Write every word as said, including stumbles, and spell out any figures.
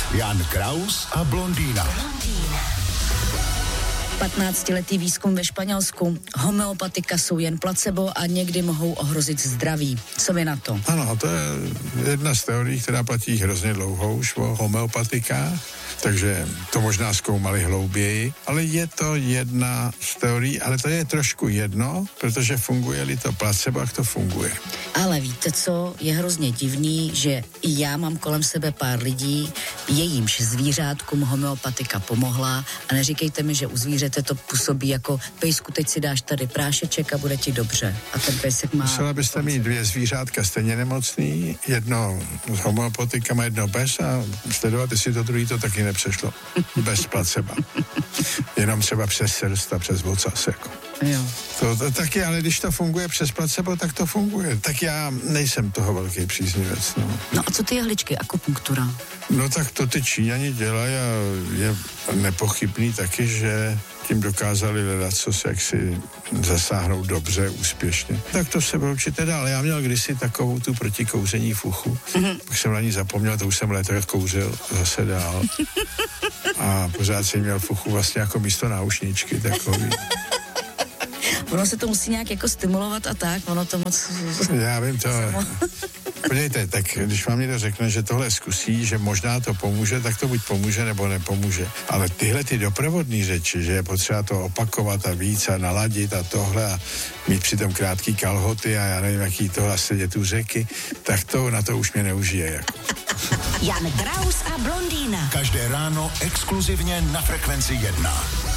Jan Kraus a blondýna. patnáctiletý výzkum ve Španělsku. Homeopatika jsou jen placebo a někdy mohou ohrozit zdraví. Co vy na to? Ano, to je jedna z teorií, která platí hrozně dlouho už o homeopatikách, takže to možná zkoumali hlouběji, ale je to jedna z teorií, ale to je trošku jedno, protože funguje-li to placebo, jak to funguje. Ale víte co, je hrozně divný, že i já mám kolem sebe pár lidí, jejímž zvířátkům homeopatika pomohla a neříkejte mi, že u zvířete to působí jako pejsku, teď si dáš tady prášeček a bude ti dobře. A ten pejsek má... Musela byste mít dvě zvířátka stejně nemocný, jedno s homeopatikama, jedno bez a sledovat, jestli to druhý to taky nepřešlo. Bez placeba. Jenom třeba přes srst a přes vocas, jako. Jo. To, to taky, ale když to funguje přes placebo, tak to funguje. Tak já nejsem toho velký příznivec. No, no a co ty jehličky, akupunktura? No tak to ty Číňani dělají a je nepochybný taky, že tím dokázali hledat, co se jaksi zasáhnout dobře, úspěšně. Tak to se bude určitě dál. Já měl kdysi takovou tu protikouření v uchu. Mm-hmm. Pak jsem na ní zapomněl, to už jsem léta kouřil zase dál. A pořád jsem měl v uchu vlastně jako místo náušničky takový. Ono se to musí nějak jako stimulovat a tak, ono to moc... Já vím to... Podívejte, tak když vám někdo řekne, že tohle zkusí, že možná to pomůže, tak to buď pomůže, nebo nepomůže. Ale tyhle ty doprovodné řeči, že je potřeba to opakovat a víc a naladit a tohle a mít přitom krátký kalhoty a já nevím, jaký tohle sedět u řeky, tak to na to už mě neužije. Jako. Jan Kraus a blondýna. Každé ráno exkluzivně na Frekvenci jedna.